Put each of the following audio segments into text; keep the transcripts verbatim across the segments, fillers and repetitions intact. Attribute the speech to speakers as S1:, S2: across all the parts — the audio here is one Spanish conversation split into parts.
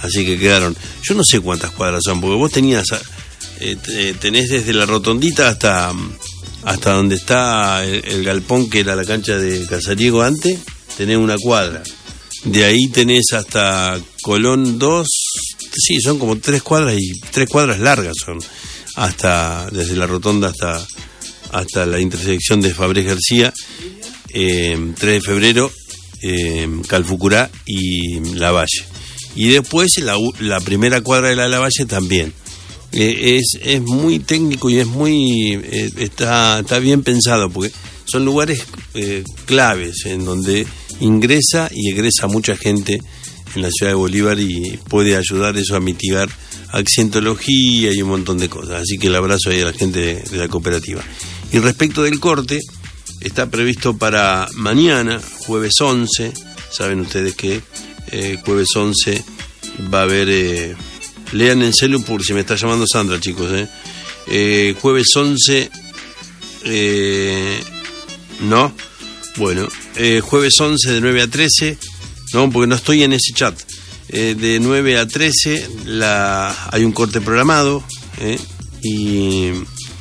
S1: Así que quedaron, yo no sé cuántas cuadras son, porque vos tenías, eh, tenés desde la Rotondita hasta, hasta donde está el, el galpón, que era la cancha de Casariego antes, tenés una cuadra. De ahí tenés hasta Colón dos, sí, son como tres cuadras, y tres cuadras largas son, hasta, desde la Rotonda hasta, hasta la intersección de Fabrés García, eh, tres de febrero, eh, Calfucurá y Lavalle. Y después la, la primera cuadra de la Lavalle también. Eh, es, es muy técnico y es muy eh, está, está bien pensado, porque son lugares eh, claves en donde ingresa y egresa mucha gente en la ciudad de Bolívar, y puede ayudar eso a mitigar accidentología y un montón de cosas. Así que el abrazo ahí a la gente de, de la cooperativa. Y respecto del corte, está previsto para mañana, jueves once. Saben ustedes que Eh, jueves once va a haber, eh, lean en celu por si me está llamando Sandra, chicos, eh. Eh, jueves once, eh, no, bueno, eh, jueves once de nueve a trece, no, porque no estoy en ese chat, eh, de nueve a trece la, hay un corte programado, eh, y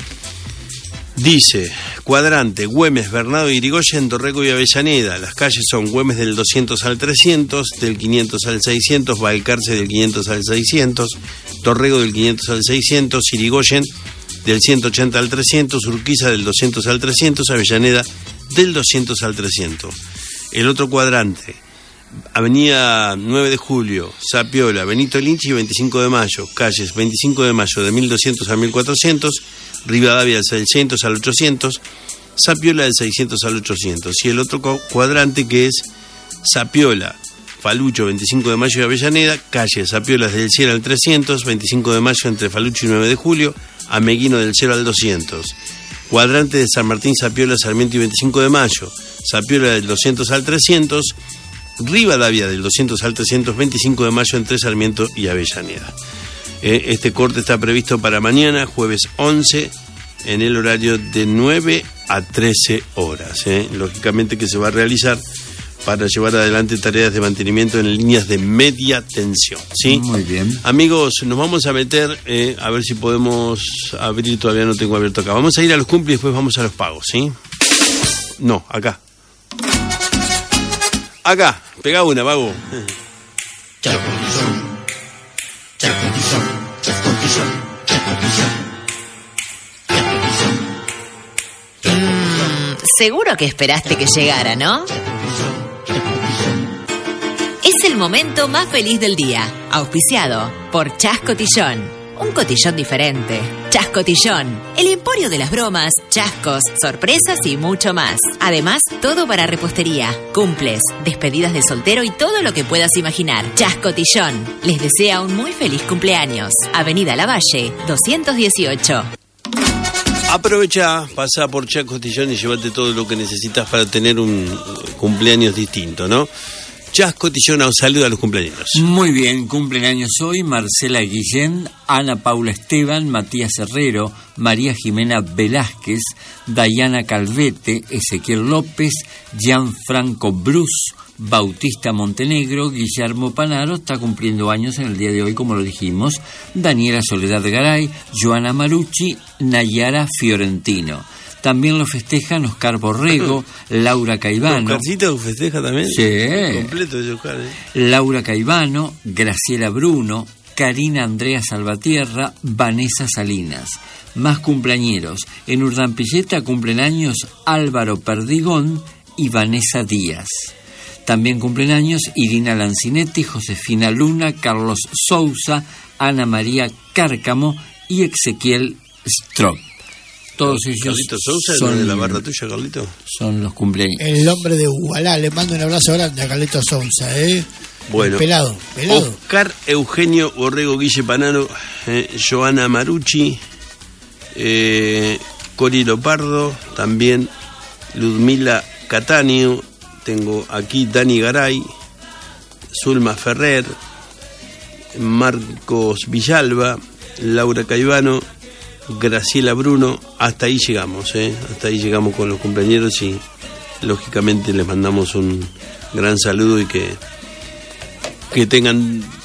S1: dice: cuadrante Güemes, Bernardo y Irigoyen, Dorrego y Avellaneda. Las calles son Güemes del doscientos al trescientos, del quinientos al seiscientos, Balcarce del quinientos al seiscientos, Dorrego del quinientos al seiscientos, Irigoyen del ciento ochenta al trescientos, Urquiza del doscientos al trescientos, Avellaneda del doscientos al trescientos. El otro cuadrante, Avenida nueve de julio, Sapiola, Benito Lynch y veinticinco de mayo, calles veinticinco de mayo de mil doscientos a mil cuatrocientos, Rivadavia del seiscientos al ochocientos, Sapiola del seiscientos al ochocientos. Y el otro cuadrante, que es Sapiola, Falucho, veinticinco de mayo y Avellaneda, calle Sapiola del cien al trescientos, veinticinco de mayo entre Falucho y nueve de julio, Ameguino del cero al doscientos. Cuadrante de San Martín, Sapiola, Sarmiento y veinticinco de mayo, Sapiola del doscientos al trescientos, Rivadavia del doscientos al trescientos, veinticinco de mayo entre Sarmiento y Avellaneda. Eh, este corte está previsto para mañana, jueves once, en el horario de nueve a trece horas. Eh. Lógicamente que se va a realizar para llevar adelante tareas de mantenimiento en líneas de media tensión, ¿sí?
S2: Muy bien.
S1: Amigos, nos vamos a meter, eh, a ver si podemos abrir, todavía no tengo abierto acá. Vamos a ir a los cumples y después vamos a los pagos, ¿sí? No, acá. Acá, pegá una, vago.
S3: Chascotillón, chascotillón, chascotillón, chascotillón, chascotillón.
S4: Mm, seguro que esperaste que llegara, ¿no? Es el momento más feliz del día, auspiciado por Chascotillón. Un cotillón diferente. Chascotillón, el emporio de las bromas, chascos, sorpresas y mucho más. Además, todo para repostería, cumples, despedidas de soltero y todo lo que puedas imaginar. Chascotillón les desea un muy feliz cumpleaños. Avenida Lavalle, doscientos dieciocho.
S1: Aprovecha, pasa por Chascotillón y llévate todo lo que necesitas para tener un cumpleaños distinto, ¿no? Chascotillón, un saludo a los cumpleaños.
S2: Muy bien, cumplen años hoy Marcela Guillén, Ana Paula Esteban, Matías Herrero, María Jimena Velázquez, Dayana Calvete, Ezequiel López, Gianfranco Bruce, Bautista Montenegro, Guillermo Panaro está cumpliendo años en el día de hoy, como lo dijimos, Daniela Soledad Garay, Joana Marucci, Nayara Fiorentino. También lo festejan Oscar Borrego, Laura Caivano.
S1: ¿Oscarcito lo festeja también?
S2: Sí.
S1: Completo ese Oscar, ¿eh?
S2: Laura Caivano, Graciela Bruno, Karina Andrea Salvatierra, Vanessa Salinas. Más cumpleañeros. En Urdampilleta cumplen años Álvaro Perdigón y Vanessa Díaz. También cumplen años Irina Lancinetti, Josefina Luna, Carlos Sousa, Ana María Cárcamo y Ezequiel Strop. Todos ellos
S1: Carlito Sousa,
S2: son
S1: de la barra tuya, Carlito.
S2: Son los cumpleaños.
S5: El hombre de Ubalá, le mando un abrazo grande a Carlito Sousa, ¿eh?
S1: Bueno,
S5: pelado, pelado.
S1: Oscar Eugenio Borrego Guille Panaro, eh, Joana Marucci, eh, Cori Lopardo, también Ludmila Catania, tengo aquí Dani Garay, Zulma Ferrer, Marcos Villalba, Laura Caivano, Graciela Bruno. Hasta ahí llegamos, ¿eh? Hasta ahí llegamos con los cumpleaños y lógicamente les mandamos un gran saludo y que, que tengan